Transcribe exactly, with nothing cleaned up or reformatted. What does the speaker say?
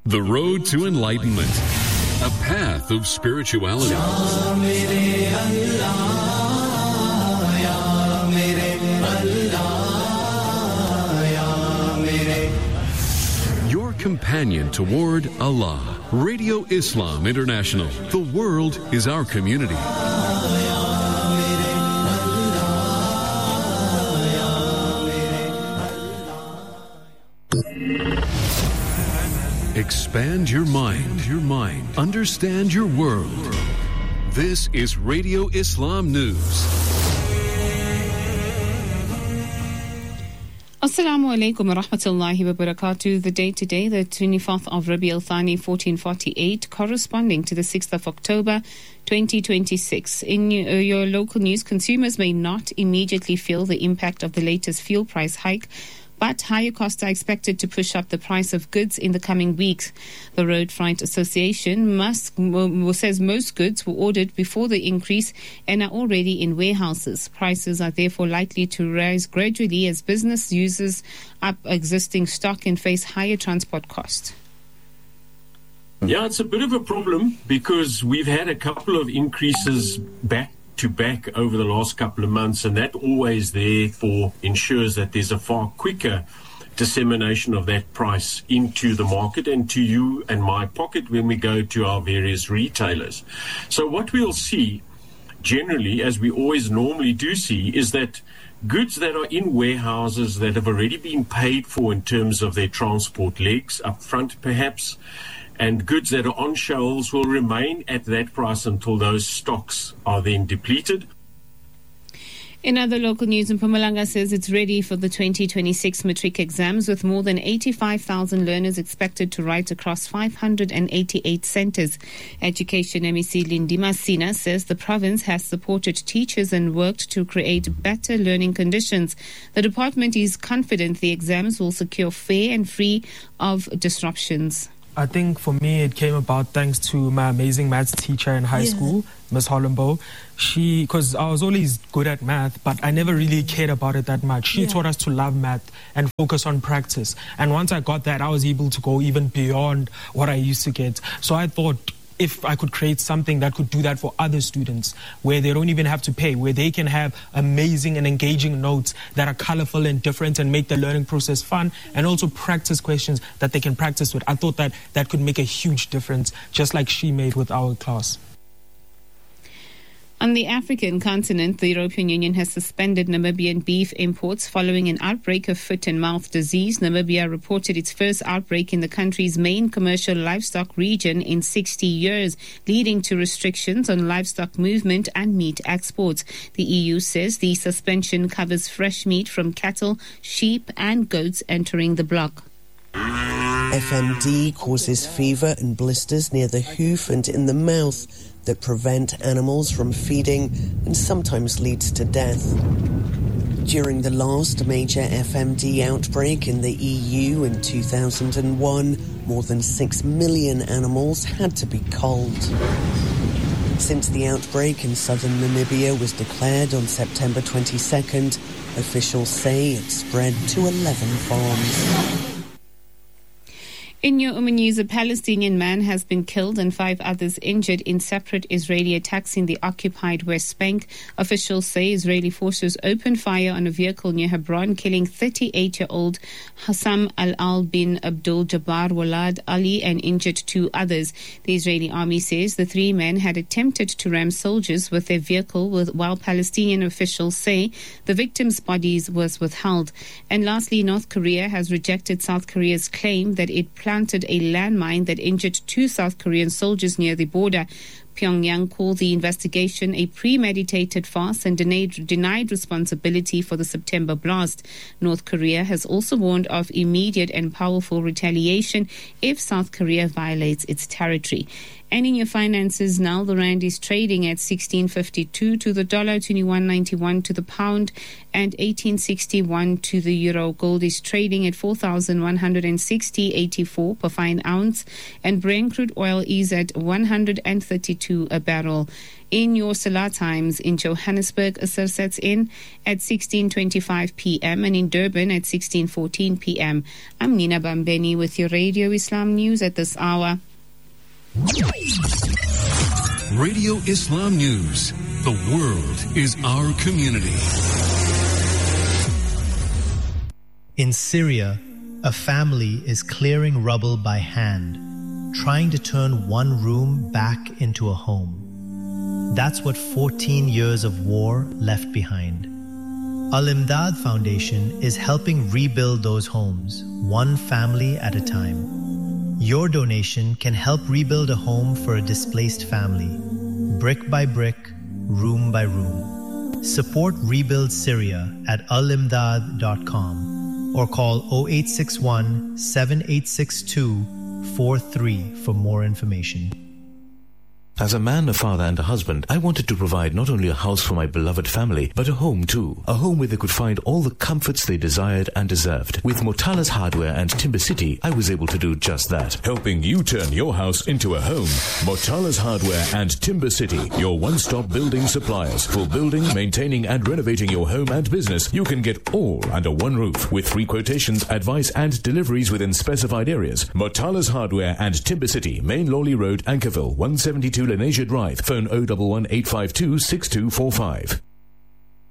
The road to enlightenment. A path of spirituality. Your companion toward Allah. Radio Islam International. The world is our community. Expand your mind, your mind. Understand your world. This is Radio Islam News. Assalamu alaikum wa rahmatullahi wa barakatuh. The date today, the twenty-fourth of Rabi al-Thani, fourteen forty-eight, corresponding to the sixth of October, twenty twenty-six. In your local news, consumers may not immediately feel the impact of the latest fuel price hike, but higher costs are expected to push up the price of goods in the coming weeks. The Road Freight Association must, says most goods were ordered before the increase and are already in warehouses. Prices are therefore likely to rise gradually as business uses up existing stock and face higher transport costs. Yeah, it's a bit of a problem because we've had a couple of increases back to back over the last couple of months, and that always therefore ensures that there's a far quicker dissemination of that price into the market and to you and my pocket when we go to our various retailers. So what we'll see generally, as we always normally do see, is that goods that are in warehouses that have already been paid for in terms of their transport legs up front perhaps, and goods that are on shelves will remain at that price until those stocks are then depleted. In other local news, Mpumalanga says it's ready for the twenty twenty-six matric exams with more than eighty-five thousand learners expected to write across five hundred eighty-eight centres. Education M E C Lindima Sina says the province has supported teachers and worked to create better learning conditions. The department is confident the exams will secure fair and free of disruptions. I think for me it came about thanks to my amazing maths teacher in high yeah. school, Miss Hollenbo. She, because I was always good at math, but I never really cared about it that much. She yeah. taught us to love math and focus on practice. And once I got that, I was able to go even beyond what I used to get. So I thought, if I could create something that could do that for other students, where they don't even have to pay, where they can have amazing and engaging notes that are colorful and different and make the learning process fun, and also practice questions that they can practice with. I thought that that could make a huge difference, just like she made with our class. On the African continent, the European Union has suspended Namibian beef imports following an outbreak of foot and mouth disease. Namibia reported its first outbreak in the country's main commercial livestock region in sixty years, leading to restrictions on livestock movement and meat exports. The E U says the suspension covers fresh meat from cattle, sheep and goats entering the bloc. F M D causes fever and blisters near the hoof and in the mouth that prevent animals from feeding and sometimes leads to death. During the last major F M D outbreak in the E U in two thousand one, more than six million animals had to be culled. Since the outbreak in southern Namibia was declared on September twenty-second, officials say it's spread to eleven farms. In your Umm news, a Palestinian man has been killed and five others injured in separate Israeli attacks in the occupied West Bank. Officials say Israeli forces opened fire on a vehicle near Hebron, killing thirty-eight-year-old Hassam Al-Al bin Abdul Jabbar Walad Ali and injured two others. The Israeli army says the three men had attempted to ram soldiers with their vehicle, with, while Palestinian officials say the victims' bodies was withheld. And lastly, North Korea has rejected South Korea's claim that it planted a landmine that injured two South Korean soldiers near the border. Pyongyang called the investigation a premeditated farce and denied, denied responsibility for the September blast. North Korea has also warned of immediate and powerful retaliation if South Korea violates its territory. And in your finances now, the rand is trading at sixteen fifty-two to the dollar, twenty-one ninety-one to the pound, and eighteen sixty-one to the euro. Gold is trading at four thousand one hundred sixty point eight four per fine ounce, and Brent crude oil is at one hundred thirty-two to a barrel. In your Salah times, in Johannesburg, Asr sets in at sixteen twenty-five p.m. and in Durban at sixteen fourteen p.m. I'm Nina Bambeni with your Radio Islam News at this hour. Radio Islam News. The world is our community. In Syria, a family is clearing rubble by hand, trying to turn one room back into a home. That's what fourteen years of war left behind. Al-Imdad Foundation is helping rebuild those homes, one family at a time. Your donation can help rebuild a home for a displaced family, brick by brick, room by room. Support Rebuild Syria at al imdad dot com or call oh eight six one, seven eight six two, four three for more information. As a man, a father and a husband, I wanted to provide not only a house for my beloved family, but a home too. A home where they could find all the comforts they desired and deserved. With Motala's Hardware and Timber City, I was able to do just that. Helping you turn your house into a home. Motala's Hardware and Timber City, your one-stop building suppliers. For building, maintaining and renovating your home and business, you can get all under one roof with free quotations, advice and deliveries within specified areas. Motala's Hardware and Timber City, Main Lawley Road, Ankerville, one seventy-two Lenasia Drive. Phone oh one one, eight five two, six two four five.